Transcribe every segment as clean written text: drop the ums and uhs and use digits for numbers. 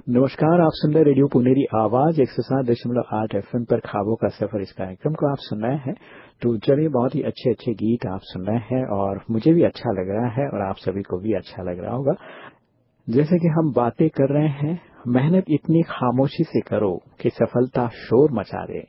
नमस्कार, आप सुन रहे रेडियो पुनेरी आवाज 107.8 एफएम पर ख्वाबों का सफर। इस कार्यक्रम को आप सुन रहे हैं। तो चलिए, बहुत ही अच्छे अच्छे गीत आप सुन रहे हैं और मुझे भी अच्छा लग रहा है और आप सभी को भी अच्छा लग रहा होगा। जैसे कि हम बातें कर रहे हैं, मेहनत इतनी खामोशी से करो कि सफलता शोर मचा दे।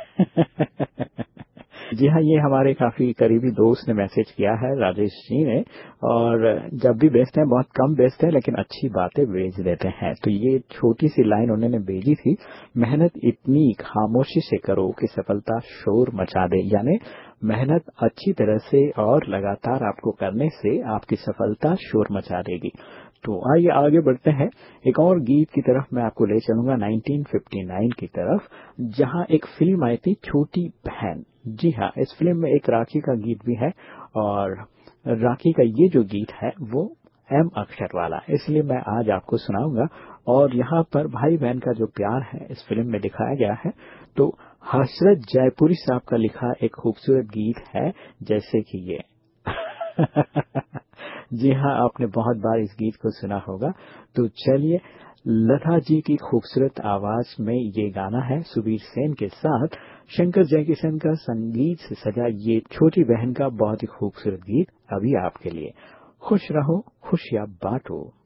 जी हाँ, ये हमारे काफी करीबी दोस्त ने मैसेज किया है, राजेश जी ने। और जब भी भेजते हैं, बहुत कम भेजते हैं लेकिन अच्छी बातें भेज देते हैं। तो ये छोटी सी लाइन उन्होंने भेजी थी, मेहनत इतनी खामोशी से करो कि सफलता शोर मचा दे। यानी मेहनत अच्छी तरह से और लगातार आपको करने से आपकी सफलता शोर मचा देगी। तो आइए आगे बढ़ते हैं। एक और गीत की तरफ मैं आपको ले चलूंगा 1959 की तरफ, जहां एक फिल्म आई थी, छोटी बहन। जी हाँ, इस फिल्म में एक राखी का गीत भी है और राखी का ये जो गीत है वो एम अक्षर वाला, इसलिए मैं आज आपको सुनाऊंगा। और यहाँ पर भाई बहन का जो प्यार है इस फिल्म में दिखाया गया है। तो हसरत जयपुरी साहब का लिखा एक खूबसूरत गीत है, जैसे कि ये। जी हाँ, आपने बहुत बार इस गीत को सुना होगा। तो चलिए, लता जी की खूबसूरत आवाज में ये गाना है सुबीर सेन के साथ, शंकर जयकिशन का संगीत से सजा ये छोटी बहन का बहुत ही खूबसूरत गीत अभी आपके लिए। खुश रहो, खुशियां बांटो।